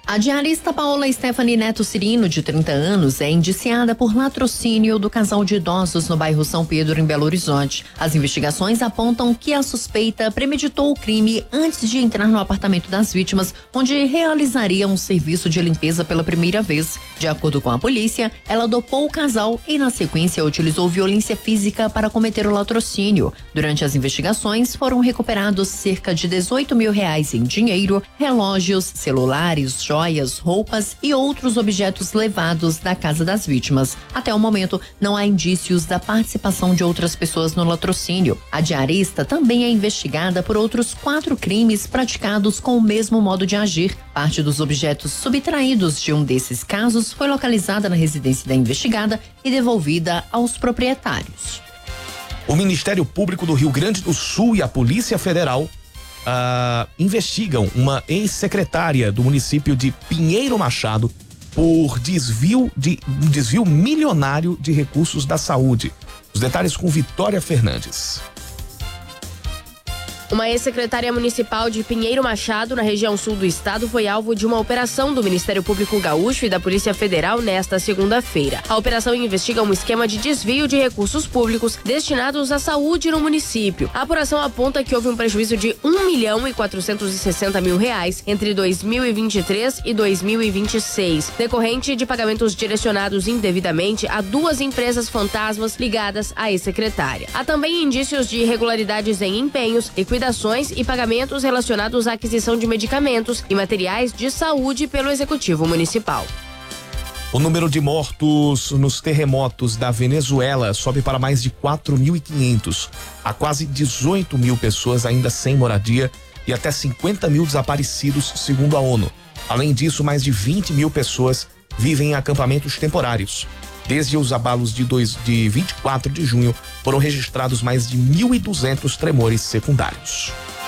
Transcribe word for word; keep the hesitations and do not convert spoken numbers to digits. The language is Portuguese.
A diarista Paola Stephanie Neto Cirino, de trinta anos, é indiciada por latrocínio do casal de idosos no bairro São Pedro, em Belo Horizonte. As investigações apontam que a suspeita premeditou o crime antes de entrar no apartamento das vítimas, onde realizaria um serviço de limpeza pela primeira vez. De acordo com a polícia, ela dopou o casal e, na sequência, utilizou violência física para cometer o latrocínio. Durante as investigações, foram recuperados cerca de dezoito mil reais em dinheiro, relógios, celulares, joias, joias, roupas e outros objetos levados da casa das vítimas. Até o momento, não há indícios da participação de outras pessoas no latrocínio. A diarista também é investigada por outros quatro crimes praticados com o mesmo modo de agir. Parte dos objetos subtraídos de um desses casos foi localizada na residência da investigada e devolvida aos proprietários. O Ministério Público do Rio Grande do Sul e a Polícia Federal Uh, investigam uma ex-secretária do município de Pinheiro Machado por desvio de um desvio milionário de recursos da saúde. Os detalhes com Vitória Fernandes. Uma ex-secretária municipal de Pinheiro Machado, na região sul do estado, foi alvo de uma operação do Ministério Público Gaúcho e da Polícia Federal nesta segunda-feira. A operação investiga um esquema de desvio de recursos públicos destinados à saúde no município. A apuração aponta que houve um prejuízo de um milhão e quatrocentos e sessenta mil reais entre dois mil e vinte e três e dois mil e vinte e seis, decorrente de pagamentos direcionados indevidamente a duas empresas fantasmas ligadas à ex-secretária. Há também indícios de irregularidades em empenhos, liquidações e pagamentos relacionados à aquisição de medicamentos e materiais de saúde pelo Executivo Municipal. O número de mortos nos terremotos da Venezuela sobe para mais de quatro mil e quinhentos. Há quase dezoito mil pessoas ainda sem moradia e até cinquenta mil desaparecidos, segundo a ONU. Além disso, mais de vinte mil pessoas vivem em acampamentos temporários. Desde os abalos de, dois, de vinte e quatro de junho, foram registrados mais de mil e duzentos tremores secundários.